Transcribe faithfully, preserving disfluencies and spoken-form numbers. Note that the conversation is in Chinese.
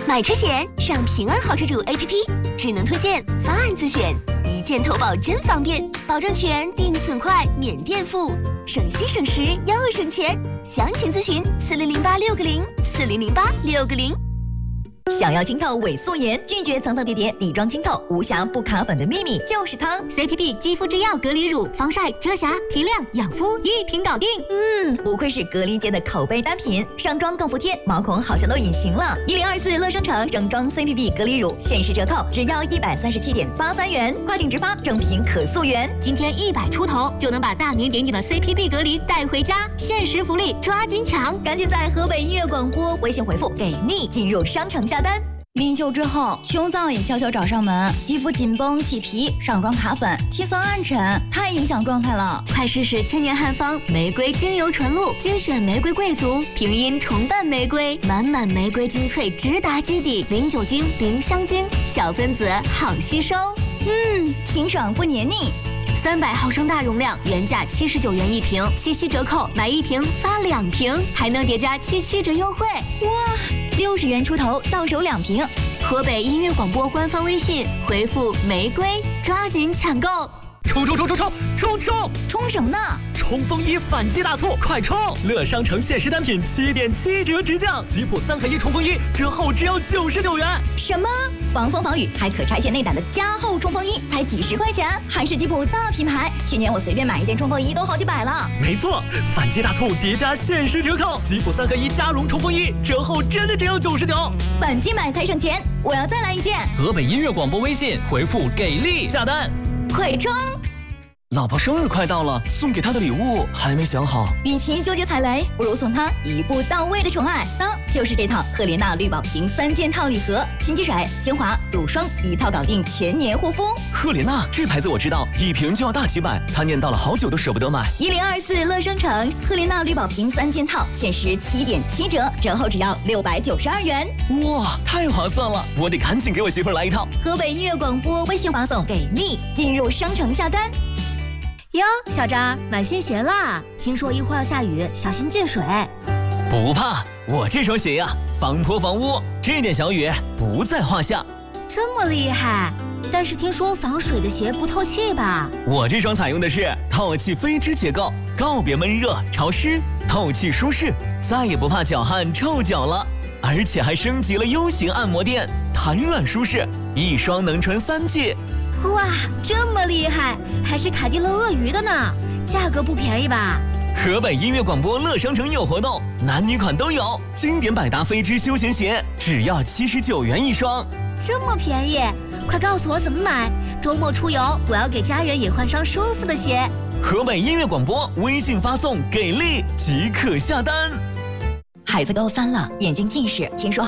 买车险上平安好车主 A P P， 智能推荐，方案自选，一键投保真方便，保证全，定损快，免垫付，省心省时又省钱。详情咨询四零零八六个零四零零八六个零。 想要清透伪素颜，拒绝层层叠叠底妆清透，无瑕不卡粉的秘密就是它 C P B 肌肤之钥隔离乳，防晒、遮瑕、提亮、养肤一瓶搞定。 嗯，不愧是隔离界的口碑单品，上妆更服帖，毛孔好像都隐形了。一零二四乐商城整装 C P B 隔离乳限时折扣，只要一百三十七点八三元，快订直发，正品可溯源。 今天一百出头就能把大名鼎鼎的 C P B 隔离带回家，限时福利抓紧抢！ 赶紧在河北音乐广播微信回复给力进入商城下单。临秀之后，穷燥也悄悄找上门，肌肤紧绷起皮，上妆卡粉，气色暗沉，太影响状态了。 快试试千年汉方玫瑰精油纯露，精选玫瑰贵族，平阴重瓣玫瑰，满满玫瑰精粹直达基底，零酒精，零香精，小分子好吸收。 嗯，清爽不黏腻。 三百毫升大容量，原价七十九元一瓶，七夕折扣买一瓶发两瓶，还能叠加七七折优惠。 哇，六十元出头到手两瓶。 河北音乐广播官方微信回复玫瑰，抓紧抢购！ 冲冲冲冲冲冲冲！ 冲什么呢？ 冲锋衣反击大促，快冲！乐商城限时单品七点七折直降，吉普三合一冲锋衣折后只要九十九元。 什么？防风防雨还可拆卸内胆的加厚冲锋衣才几十块钱，还是吉普大品牌。去年我随便买一件冲锋衣都好几百了。 没错，反击大促叠加限时折扣，吉普三合一加绒冲锋衣折后真的只要九十九。 反击买才省钱，我要再来一件。 河北音乐广播微信回复给力下单， 快冲！ 老婆生日快到了，送给她的礼物还没想好。 与其纠结踩雷，不如送她一步到位的宠爱。当就是这套赫莲娜绿宝瓶三件套礼盒，新机水、精华、乳霜一套搞定全年护肤。 赫莲娜这牌子我知道，一瓶就要大几百，她念叨了好久都舍不得买。 一零二四乐商城赫莲娜绿宝瓶三件套，限时七点七折，折后只要六百九十二元。 哇，太划算了！我得赶紧给我媳妇儿来一套。 河北音乐广播微信发送给力，进入商城下单。 哟，小张买新鞋啦！听说一会儿要下雨，小心进水。 不怕，我这双鞋呀，防泼防污，这点小雨不在话下。 这么厉害？但是听说防水的鞋不透气吧？ 我这双采用的是透气飞织结构，告别闷热潮湿，透气舒适，再也不怕脚汗臭脚了。而且还升级了 U 型按摩垫，弹软舒适，一双能穿三季。 哇，这么厉害，还是凯迪勒鳄鱼的呢，价格不便宜吧？ 河北音乐广播乐商城有活动，男女款都有，经典百搭飞织休闲鞋只要七十九元一双， 这么便宜，快告诉我怎么买，周末出游我要给家人也换双舒服的鞋。 河北音乐广播微信发送给力即可下单。 孩子高三了，眼睛近视，听说